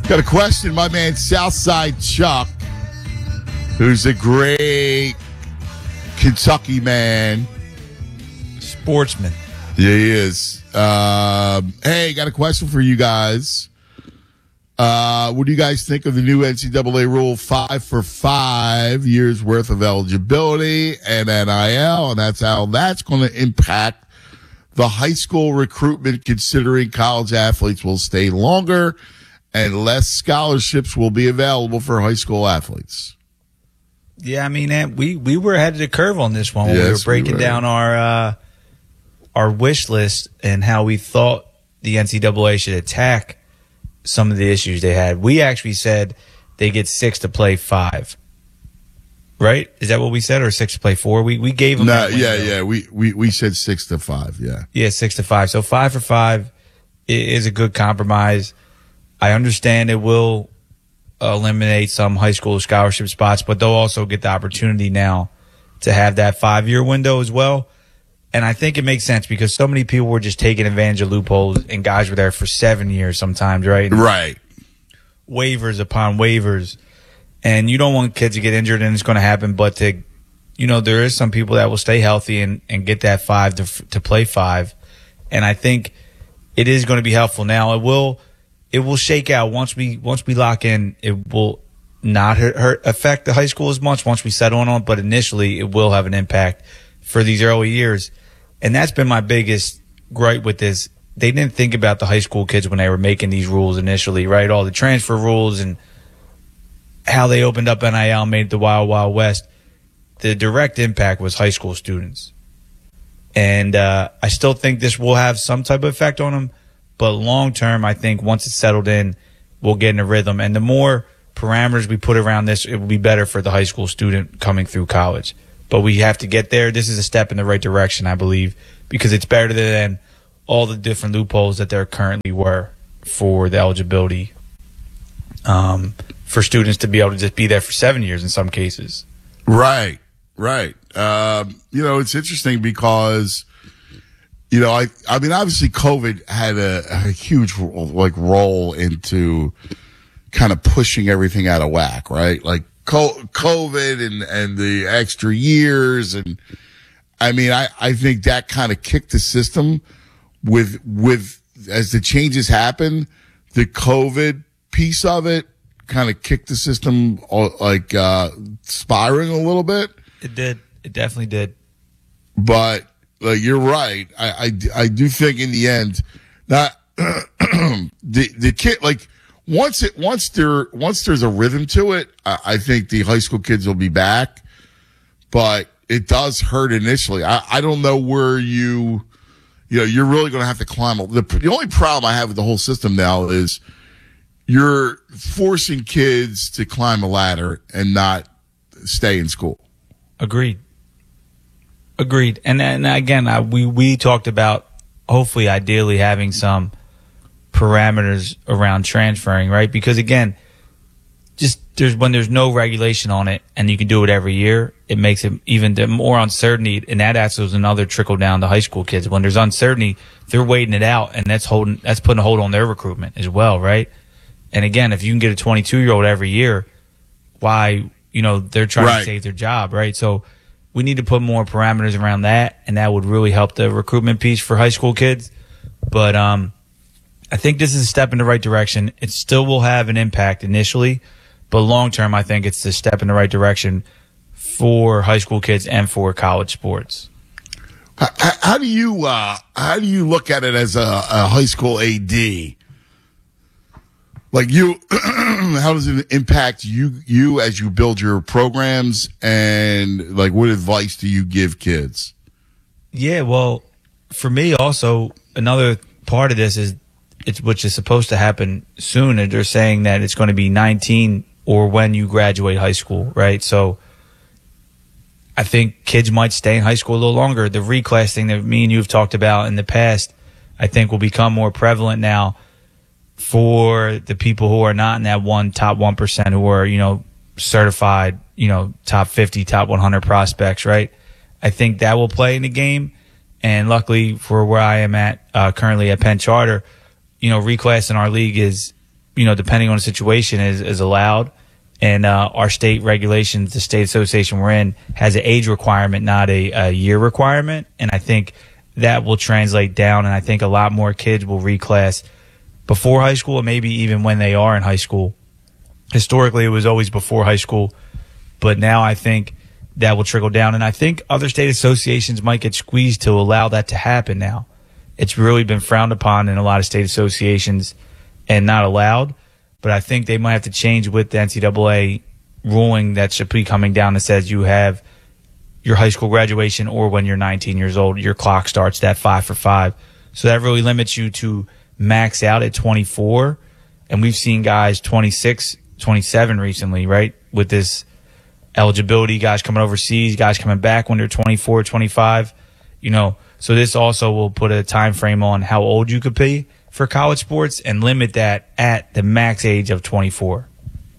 Got a question, my man Southside Chuck, who's a great Kentucky man. Sportsman. Yeah, he is. Hey, got a question for you guys. What do you guys think of the new NCAA rule, 5 for 5 years worth of eligibility and NIL, and that's how that's going to impact the high school recruitment, considering college athletes will stay longer and less scholarships will be available for high school athletes? Yeah, I mean, we were ahead of the curve on this one. Yes, we were breaking down our wish list and how we thought the NCAA should attack some of the issues they had. We actually said they get 6 to play 5. Right? Is that what we said, or 6 to play 4? We gave them. No, yeah. We said 6 to 5. Yeah. Yeah, 6 to 5. So 5 for 5 is a good compromise. I understand it will eliminate some high school scholarship spots, but they'll also get the opportunity now to have that 5-year window as well. And I think it makes sense because so many people were just taking advantage of loopholes, and guys were there for 7 years sometimes, right? Right. Waivers upon waivers. And you don't want kids to get injured, and it's going to happen. But there is some people that will stay healthy and get that 5 to play 5. And I think it is going to be helpful. Now it will shake out once we lock in. It will not affect the high school as much once we settle on it. But initially, it will have an impact for these early years. And that's been my biggest gripe with this. They didn't think about the high school kids when they were making these rules initially, right? All the transfer rules and how they opened up NIL, made it the Wild Wild West. The direct impact was high school students. And I still think this will have some type of effect on them. But long term, I think once it's settled in, we'll get in a rhythm. And the more parameters we put around this, it will be better for the high school student coming through college. But we have to get there. This is a step in the right direction, I believe, because it's better than all the different loopholes that there currently were for the eligibility for students to be able to just be there for 7 years in some cases. Right. It's interesting because, I mean, obviously COVID had a huge role into kind of pushing everything out of whack, right? Like COVID and the extra years. And I mean, I think that kind of kicked the system with as the changes happened, the COVID piece of it kind of kicked the system spiraling a little bit. It did. It definitely did. But you're right. I do think in the end that the kid, once there's a rhythm to it, I think the high school kids will be back. But it does hurt initially. I don't know where you're really going to have to climb. The only problem I have with the whole system now is you're forcing kids to climb a ladder and not stay in school. Agreed. And again, we talked about hopefully ideally having some parameters around transferring, right? Because again, when there's no regulation on it and you can do it every year, it makes it even more uncertainty. And that also is another trickle down to high school kids. When there's uncertainty, they're waiting it out, and that's putting a hold on their recruitment as well, right? And again, if you can get a 22-year-old every year, why, they're trying to save their job, right? So we need to put more parameters around that, and that would really help the recruitment piece for high school kids. But I think this is a step in the right direction. It still will have an impact initially, but long term, I think it's a step in the right direction for high school kids and for college sports. How do you look at it as a high school AD? How does it impact you as you build your programs, and what advice do you give kids? Yeah, well, for me also, another part of this is which is supposed to happen soon, and they're saying that it's going to be 19 or when you graduate high school, right? So I think kids might stay in high school a little longer. The reclass thing that me and you have talked about in the past, I think will become more prevalent now for the people who are not in that top 1% who are, certified, top 50, top 100 prospects, right? I think that will play in the game. And luckily for where I am at currently at Penn Charter, reclass in our league is depending on the situation, is allowed. And our state regulations, the state association we're in, has an age requirement, not a year requirement. And I think that will translate down, and I think a lot more kids will reclass before high school, and maybe even when they are in high school. Historically, it was always before high school, but now I think that will trickle down. And I think other state associations might get squeezed to allow that to happen now. It's really been frowned upon in a lot of state associations and not allowed. But I think they might have to change with the NCAA ruling that should be coming down that says you have your high school graduation, or when you're 19 years old, your clock starts that 5 for 5. So that really limits you to max out at 24. And we've seen guys 26, 27 recently, right? With this eligibility, guys coming overseas, guys coming back when they're 24, 25, So this also will put a time frame on how old you could be for college sports and limit that at the max age of 24.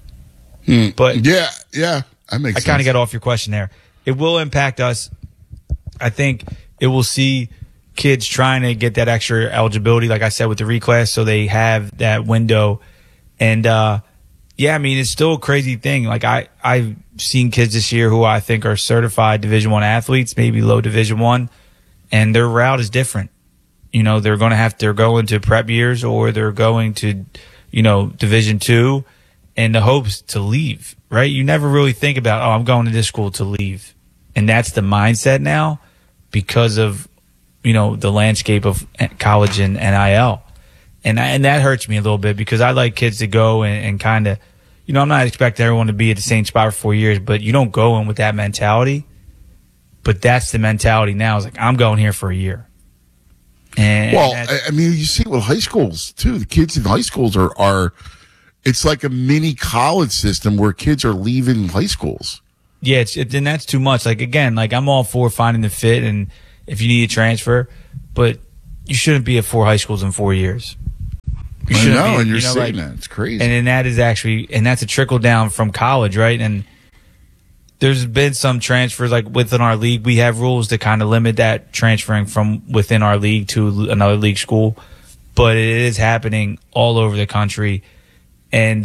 But yeah, that makes sense. I kind of got off your question there. It will impact us. I think it will see kids trying to get that extra eligibility, like I said, with the reclass, so they have that window. And it's still a crazy thing. Like I've seen kids this year who I think are certified Division I athletes, maybe low Division I, and their route is different. They're going to prep years, or they're going to, Division II, and the hopes to leave, right? You never really think about, I'm going to this school to leave. And that's the mindset now because of, the landscape of college and NIL. And that hurts me a little bit because I like kids to go and kind of, I'm not expecting everyone to be at the same spot for 4 years, but you don't go in with that mentality. But that's the mentality now. It's like, I'm going here for a year. And you see it with high schools too. The kids in high schools are it's like a mini college system where kids are leaving high schools. Yeah, and that's too much. Like, again, I'm all for finding the fit, and if you need a transfer, but you shouldn't be at 4 high schools in 4 years. I know, and you're saying that. It's crazy. And then that's a trickle down from college, right? And there's been some transfers, like within our league, we have rules that kind of limit that transferring from within our league to another league school. But it is happening all over the country. And,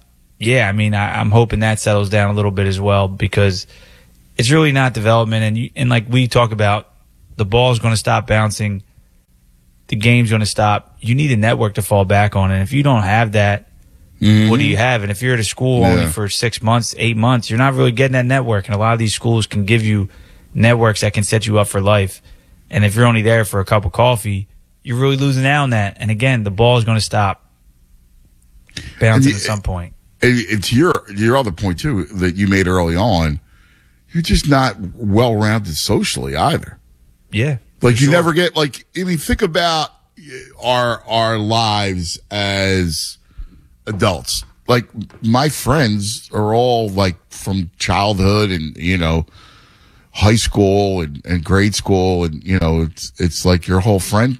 I'm hoping that settles down a little bit as well, because it's really not development. And like we talk about, the ball's going to stop bouncing. The game's going to stop. You need a network to fall back on. And if you don't have that, what do you have? And if you're at a school only for 6 months, 8 months, you're not really getting that network. And a lot of these schools can give you networks that can set you up for life. And if you're only there for a cup of coffee, you're really losing out on that. And again, the ball is going to stop bouncing at some point. And to your other point too that you made early on, you're just not well-rounded socially either. Yeah. Like you never get think about our lives as adults. Like my friends are all like from childhood and high school and grade school, and it's like your whole friend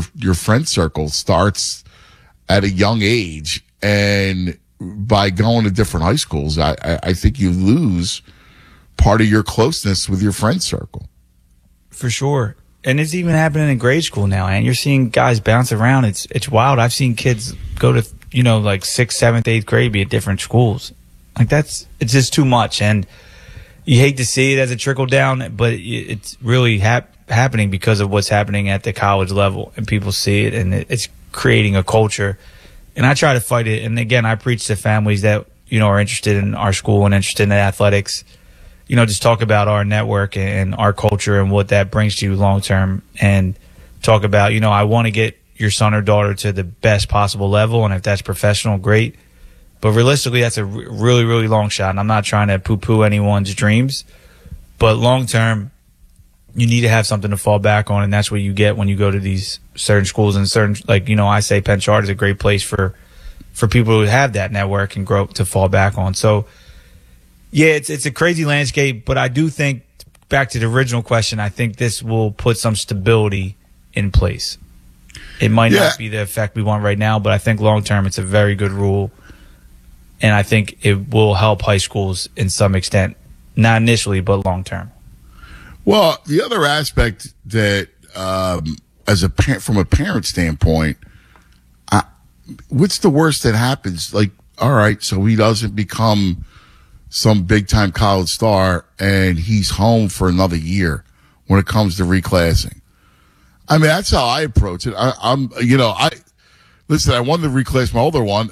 circle starts at a young age, and by going to different high schools, I think you lose part of your closeness with your friend circle. For sure. And it's even happening in grade school now, and you're seeing guys bounce around. It's wild. I've seen kids go to 6th, 7th, 8th grade be at different schools. Like it's just too much, and you hate to see it as a trickle down, but it's really happening because of what's happening at the college level, and people see it, and it's creating a culture. And I try to fight it. And again, I preach to families that are interested in our school and interested in athletics. Just talk about our network and our culture and what that brings to you long term, and talk about I want to get your son or daughter to the best possible level, and if that's professional, great. But realistically, that's a really, really long shot. And I'm not trying to poo-poo anyone's dreams, but long term, you need to have something to fall back on, and that's what you get when you go to these certain schools and certain, I say Penn Charter is a great place for people who have that network and grow to fall back on. So, yeah, it's a crazy landscape, but I do think, back to the original question, I think this will put some stability in place. It might not be the effect we want right now, but I think long term it's a very good rule, and I think it will help high schools in some extent, not initially, but long term. Well, the other aspect that, from a parent standpoint, what's the worst that happens? Like, all right, so he doesn't become some big time college star and he's home for another year when it comes to reclassing. I mean, that's how I approach it. I'm listen, I wanted to reclass my older one.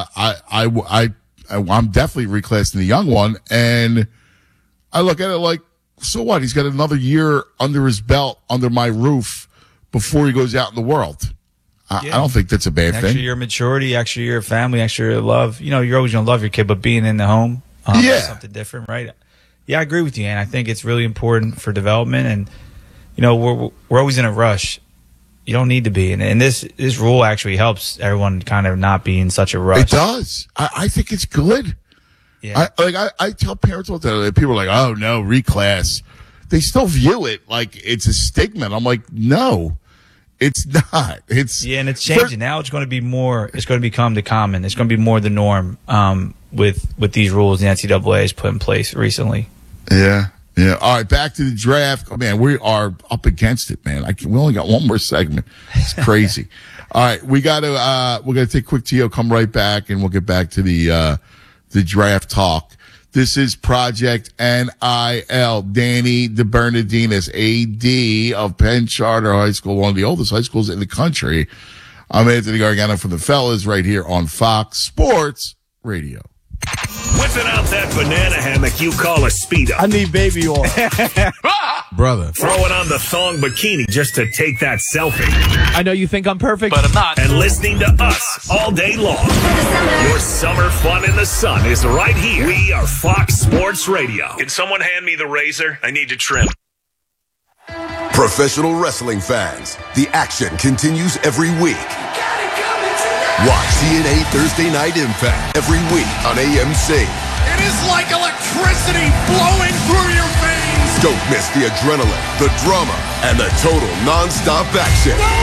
I'm definitely reclassing the young one, and I look at it like, so what? He's got another year under his belt, under my roof, before he goes out in the world. I don't think that's a bad thing. Extra year of maturity, extra year of family, extra year of love. You know, you're always going to love your kid, but being in the home, is something different, right? Yeah, I agree with you, and I think it's really important for development. And you know, we're always in a rush. You don't need to be, and this rule actually helps everyone kind of not be in such a rush. It does. I think it's good. Yeah. I tell parents all the time, people are like, oh no, reclass. They still view it like it's a stigma. And I'm like, no, it's not. And it's changing. Now it's going to be more, it's going to become the common. It's going to be more the norm, with these rules the NCAA has put in place recently. Yeah. Yeah. All right. Back to the draft. Oh, man, we are up against it, man. We only got one more segment. It's crazy. All right. We're going to take a quick TO, come right back, and we'll get back to the draft talk. This is Project NIL. Danny DeBernardinis, AD of Penn Charter High School, one of the oldest high schools in the country. I'm Anthony Gargano from the Fellas right here on Fox Sports Radio. Whipping out that banana hammock you call a Speedo. I need baby oil. Brother. Throwing on the thong bikini just to take that selfie. I know you think I'm perfect, but I'm not. And listening to us all day long. Your summer fun in the sun is right here. We are Fox Sports Radio. Can someone hand me the razor? I need to trim. Professional wrestling fans, the action continues every week. Watch TNA Thursday Night Impact every week on AMC. It is like electricity flowing through your veins. Don't miss the adrenaline, the drama, and the total non-stop action.